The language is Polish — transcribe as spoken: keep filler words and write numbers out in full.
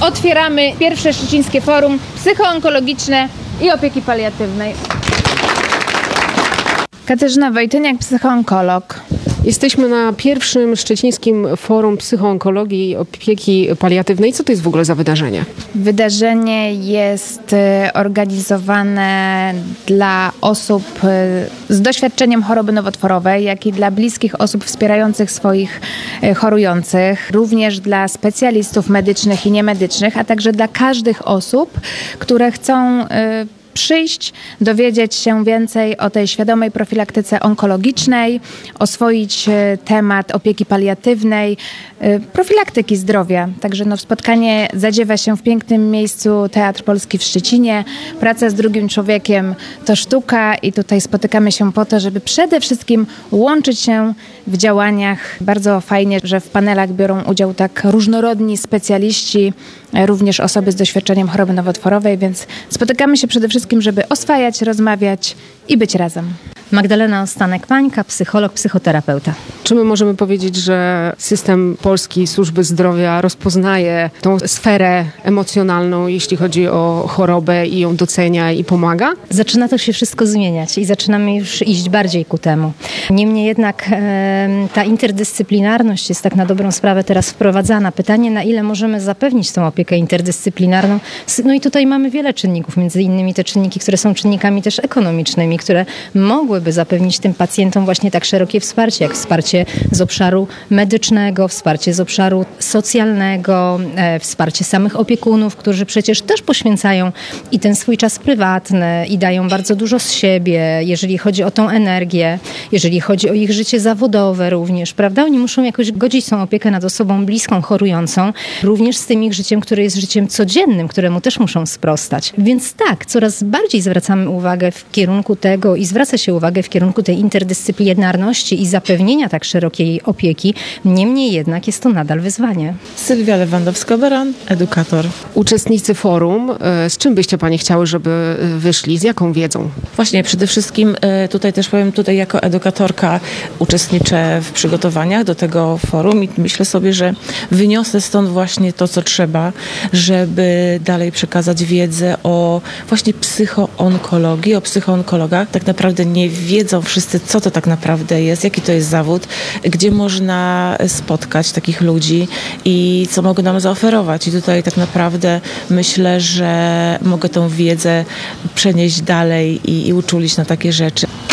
otwieramy pierwsze Szczecińskie Forum Psychoonkologiczne i Opieki Paliatywnej. Katarzyna Wojtyniak, psychoonkolog. Jesteśmy na pierwszym Szczecińskim Forum Psychoonkologii i Opieki Paliatywnej. Co to jest w ogóle za wydarzenie? Wydarzenie jest organizowane dla osób z doświadczeniem choroby nowotworowej, jak i dla bliskich osób wspierających swoich chorujących, również dla specjalistów medycznych i niemedycznych, a także dla każdych osób, które chcą przyjść, dowiedzieć się więcej o tej świadomej profilaktyce onkologicznej, oswoić temat opieki paliatywnej, profilaktyki zdrowia. Także no, spotkanie zadziewa się w pięknym miejscu Teatr Polski w Szczecinie. Praca z drugim człowiekiem to sztuka i tutaj spotykamy się po to, żeby przede wszystkim łączyć się w działaniach. Bardzo fajnie, że w panelach biorą udział tak różnorodni specjaliści, również osoby z doświadczeniem choroby nowotworowej, więc spotykamy się przede wszystkim, żeby oswajać, rozmawiać i być razem. Magdalena Ostanek-Pańka, psycholog, psychoterapeuta. Czy my możemy powiedzieć, że system polskiej służby zdrowia rozpoznaje tą sferę emocjonalną, jeśli chodzi o chorobę i ją docenia i pomaga? Zaczyna to się wszystko zmieniać i zaczynamy już iść bardziej ku temu. Niemniej jednak e, ta interdyscyplinarność jest tak na dobrą sprawę teraz wprowadzana. Pytanie, na ile możemy zapewnić tą opiekę interdyscyplinarną. No i tutaj mamy wiele czynników, między innymi te czynniki, które są czynnikami też ekonomicznymi, które mogłyby zapewnić tym pacjentom właśnie tak szerokie wsparcie, jak wsparcie z obszaru medycznego, wsparcie z obszaru socjalnego, e, wsparcie samych opiekunów, którzy przecież też poświęcają i ten swój czas prywatny i dają bardzo dużo z siebie, jeżeli chodzi o tą energię, jeżeli chodzi o ich życie zawodowe również, prawda? Oni muszą jakoś godzić tą opiekę nad osobą bliską, chorującą, również z tym ich życiem, które jest życiem codziennym, któremu też muszą sprostać. Więc tak, coraz bardziej zwracamy uwagę w kierunku tego i zwraca się uwagę w kierunku tej interdyscyplinarności i zapewnienia tak szerokiej opieki. Niemniej jednak jest to nadal wyzwanie. Sylwia Lewandowska-Baran, edukator. Uczestnicy forum, z czym byście Panie chciały, żeby wyszli? Z jaką wiedzą? Właśnie, przede wszystkim tutaj też powiem, tutaj jako edukatorka uczestniczę w przygotowaniach do tego forum i myślę sobie, że wyniosę stąd właśnie to, co trzeba, żeby dalej przekazać wiedzę o właśnie psychoonkologii, o psychoonkologach. Tak naprawdę nie wiedzą wszyscy, co to tak naprawdę jest, jaki to jest zawód, gdzie można spotkać takich ludzi i co mogą nam zaoferować. I tutaj tak naprawdę myślę, że mogę tą wiedzę przenieść dalej i, i uczulić na takie rzeczy.